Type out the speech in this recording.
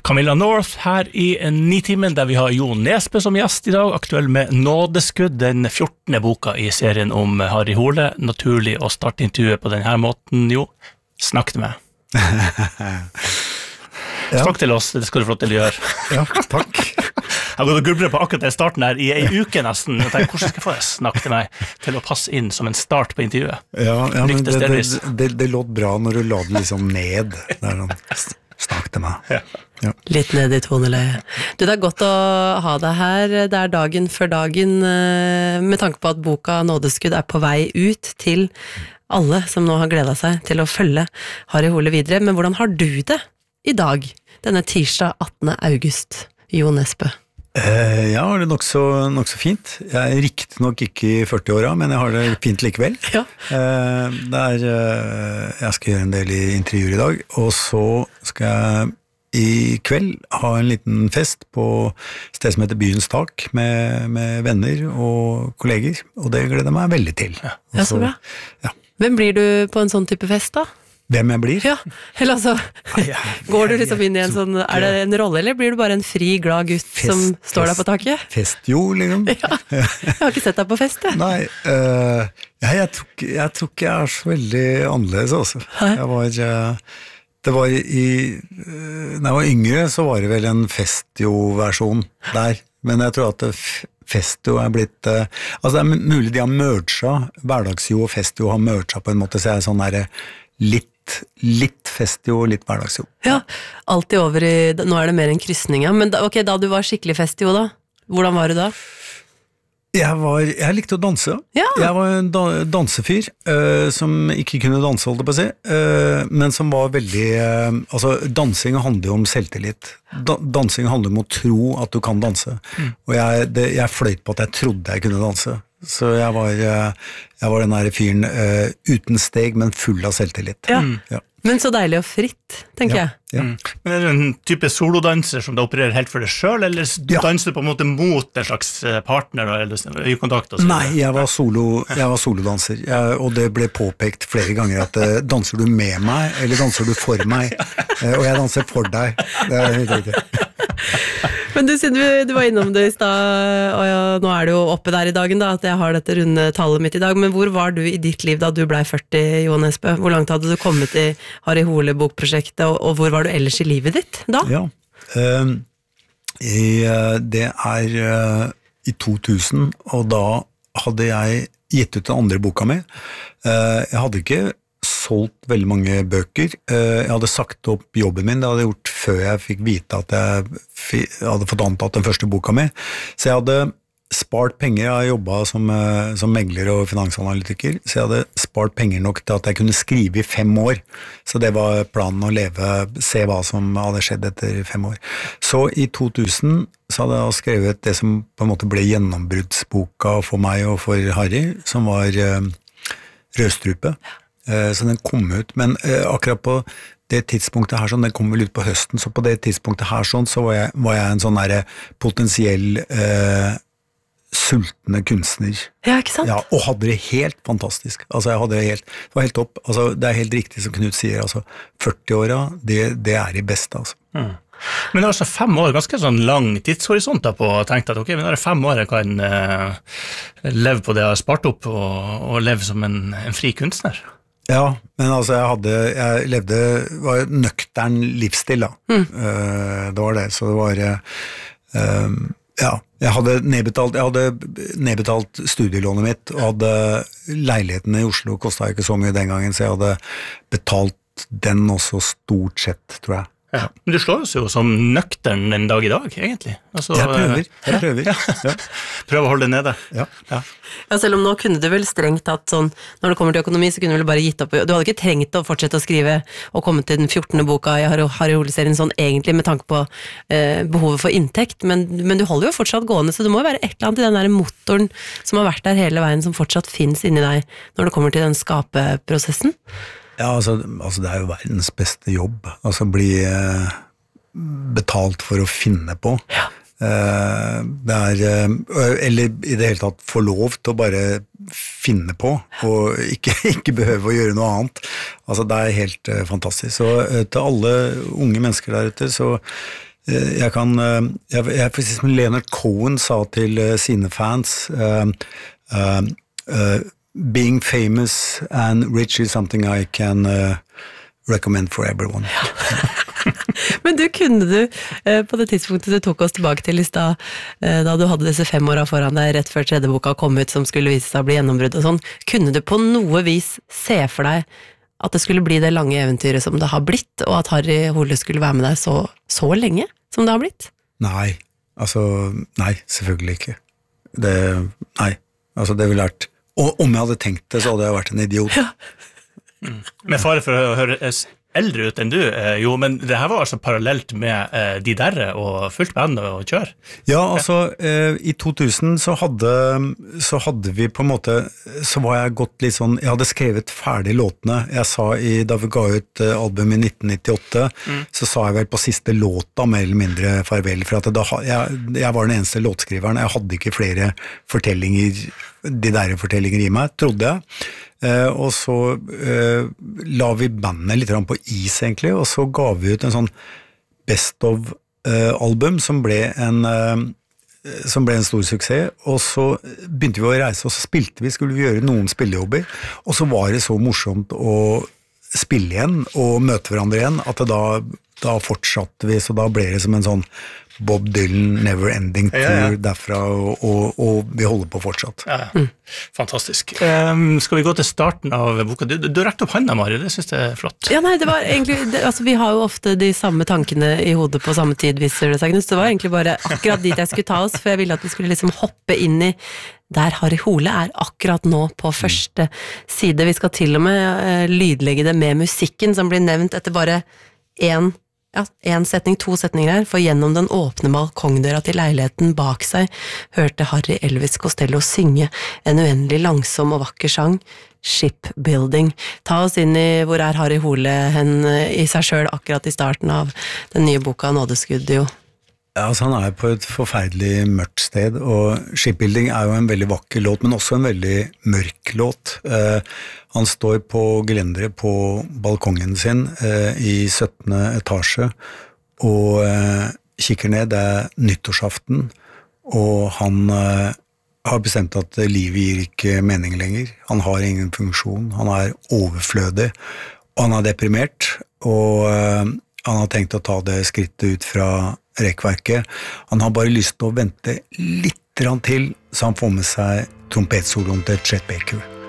Camilla North her i Nitimen, der vi har Jo Nesbø som gjest i dag, aktuell med Nådeskudd, den 14. boka i serien om Harry Hole. Naturlig å starte intervjuet på denne måten, Jo. Snakk til meg. Snakk til oss, det skal du få til å gjøre. Ja, takk. Jeg har gått og grublet på akkurat den starten her i en uke nesten, og tenkt, hvordan skal jeg få deg snakke til meg til å passe inn som en start på intervjuet? Ja, men det låt bra når du la det liksom ned. Det sånn, snakk til meg. Ja. Litt ned i toneleie. Du, det godt å ha deg her. Det dagen før dagen, med tanke på at boka Nådeskudd på vei ut til alle som nå har gledet seg til å følge Harry Hole videre. Men hvordan har du det i dag, denne tirsdag 18. august, Jo Nesbø? Ja, det nok så fint. Jeg riktig nok ikke i 40-åra, men jeg har det fint likevel. Ja. Jeg skal gjøre en del i intervjuer i dag, og så skal jeg i kveld ha en liten fest på et sted som heter Byens Tak med venner og kolleger, og det gleder jeg meg veldig til. Ja, så bra. Ja. Hvem blir du på en sånn type fest da? Hvem jeg blir? Ja, eller altså, går du liksom inn i en sånn, det en rolle, eller blir du bare en fri, glad gutt som står der på taket? Festjo, liksom. Ja, jeg har ikke sett deg på fest, jeg. Nei, jeg tror ikke jeg så veldig annerledes også. Når jeg var yngre, så var det vel en festjo-versjon der, men jeg tror at festjo blitt, altså det mulig de har merget, hverdagsjo og festjo har merget på en måte, så jeg sånn der litt festjo og litt hverdagsjo. Ja, alltid over i, nå det mer en krysning, ja. Men da du var skikkelig festjo da, hvordan var du da? Jeg likte å danse. Ja. Jeg var en dansefyr som ikke kunne danse, holdt jeg på å si, men som var veldig, altså dansing handler jo om selvtillit. Dansing handler om å tro at du kan danse, og jeg fløyt på at jeg trodde jeg kunne danse. Så jeg var den her fyren uten steg, men full av selvtillit. Ja. Ja. Men så deilig og fritt, tenker jeg. Ja. Men du en type solodanser som du opererer helt for deg selv, eller danser du på en måte mot en slags partner, eller øyekontakt? Nei, jeg var solodanser, og det ble påpekt flere ganger at danser du med meg, eller danser du for meg? Og jeg danser for deg. Det helt riktig. Men du, siden du var innom det i sted, og nå det jo oppe der i dagen da, at jeg har dette runde tallet mitt i dag, men hvor var du i ditt liv da du ble 40, Jo Nesbø? Hvor langt hadde du kommet i Harry Hole-bokprosjektet, og hvor var du ellers i livet ditt da? Ja, det i 2000, og da hadde jeg gitt ut den andre boka mi. Jeg hadde ikke solgt veldig mange bøker. Jeg hadde sagt opp jobben min, det hadde jeg gjort før jeg fikk vite at jeg hadde fått antatt den første boka mi. Så jeg hadde spart penger, jeg har jobbet som megler og finansanalytiker, så jeg hadde spart penger nok til at jeg kunne skrive i 5 år. Så det var planen å se hva som hadde skjedd etter 5 år. Så i 2000 så hadde jeg skrevet det som på en måte ble gjennombruddsboka for meg og for Harry, som var Rødstrupe. Så den kom ut, men akkurat på det tidspunktet her, den kom vel ut på høsten, så på det tidspunktet her så var jeg en sånn der potensiell sultne kunstner. Ja, ikke sant? Ja, og hadde det helt fantastisk. Altså, det var helt topp. Altså, det helt riktig som Knut sier, altså, 40-åra, det de beste, altså. Mm. Men det var altså 5 år, ganske sånn lang tidshorisont da på å tenke at ok, men det 5 år jeg kan leve på det jeg har spart opp og leve som en fri kunstner. Ja, men altså jeg var en nøktern livsstil da. Det var det, så det var ja, jeg hadde nedbetalt studielånet mitt, og hadde leiligheten i Oslo, kostet ikke så mye den gangen, så jeg hadde betalt den også stort sett, tror jeg. Ja. Men du slår oss jo som nøktern en dag i dag, egentlig. Altså, jeg prøver. Ja. Prøv å holde det nede. Ja. Ja, selv om nå kunne du vel strengt tatt sånn, når det kommer til økonomi, så kunne du vel bare gitt opp, du hadde ikke trengt å fortsette å skrive og komme til den 14. boka i Harry Hole-serien sånn egentlig med tanke på behovet for inntekt, men du holder jo fortsatt gående, så det må jo være et eller annet i den der motoren som har vært der hele veien, som fortsatt finnes inni deg når det kommer til den skapeprosessen. Ja, altså det jo verdens beste jobb, altså bli betalt for å finne på. Ja. Eller i det hele tatt få lov til å bare finne på, og ikke behøve å gjøre noe annet. Altså det helt fantastisk. Så til alle unge mennesker der ute, så jeg for eksempel Leonard Cohen sa til sine fans being famous and rich is something I can recommend for everyone. Men kunne du, på det tidspunktet du tok oss tilbake til i sted, da du hadde disse 5 årene foran deg, rett før tredje boka kom ut, som skulle vise seg å bli gjennombrudd og sånn, kunne du på noe vis se for deg at det skulle bli det lange eventyret som det har blitt, og at Harry Hole skulle være med deg så lenge som det har blitt? Nei, selvfølgelig ikke. Det ville vært, og om jeg hadde tenkt det, så hadde jeg vært en idiot. Ja. Med fare for å høres eldre ut enn du, jo, men det her var altså parallelt med de der og fullt band og kjør. Ja, altså, i 2000 så hadde vi på en måte, så var jeg gått litt sånn, jeg hadde skrevet ferdig låtene. Jeg sa da vi ga ut album i 1998, så sa jeg vel på siste låta mer eller mindre farvel, for at jeg var den eneste låtskriveren. Jeg hadde ikke flere fortellinger, de der fortellinger i meg, trodde jeg. Og så la vi bandet litt på is egentlig, og så ga vi ut en sånn best of album som ble en stor suksess, og så begynte vi å reise, og så skulle vi gjøre noen spillejobber, og så var det så morsomt å spille igjen og møte hverandre igjen, at da fortsatte vi, så da ble det som en sånn Bob Dylan Never Ending Tour derfra, og vi holder på fortsatt. Fantastisk. Skal vi gå til starten av boka? Du rekte opp hånda, Mari, det synes jeg flott. Ja, nei, det var egentlig, altså vi har jo ofte de samme tankene i hodet på samme tid, viser det seg, Knut. Det var egentlig bare akkurat dit jeg skulle ta oss, for jeg ville at vi skulle liksom hoppe inn i der Harry Hole akkurat nå på første side. Vi skal til og med lydlegge det med musikken som blir nevnt etter bare en setning, 2 setninger her, for gjennom den åpne balkongdøra til leiligheten bak seg hørte Harry Elvis Costello synge en uendelig langsom og vakker sang, Shipbuilding. Ta oss inn i hvor Harry Hole hen i seg selv akkurat i starten av den nye boka Nådeskudd, jo. Ja, altså han på et forferdelig mørkt sted, og Shipbuilding jo en veldig vakker låt, men også en veldig mørk låt. Han står på gelenderet på balkongen sin i 17. etasje, og kikker ned, det nyttårsaften, og han har bestemt at livet gir ikke mening lenger. Han har ingen funksjon, han overflødig, og han deprimert, og han har tenkt å ta det skrittet ut fra rekkverket. Han har bare lyst til å vente litt til, så han får med seg trompetsoloen til Chet Baker.